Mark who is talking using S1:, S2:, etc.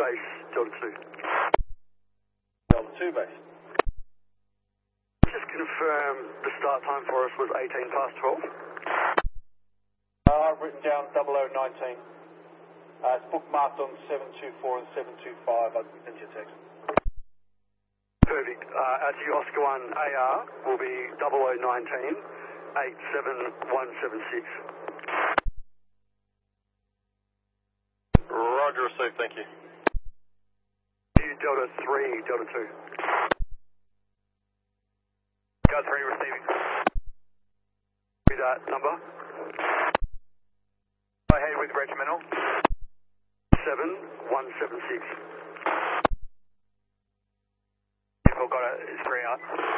S1: base, Delta 2.
S2: Delta 2 base.
S1: Just confirm the start time for us was 18 past 12.
S2: I've written down 0019. It's bookmarked on 724 and 725. I'll send you a text.
S1: Perfect. Actually, Oscar 1 AR will be 0019 87176.
S3: Roger, received, thank you.
S1: Delta 3, Delta 2.
S4: Delta 3 receiving.
S1: Be that number?
S4: Go ahead with regimental.
S1: 7176.
S4: We've got it, it's 3 out.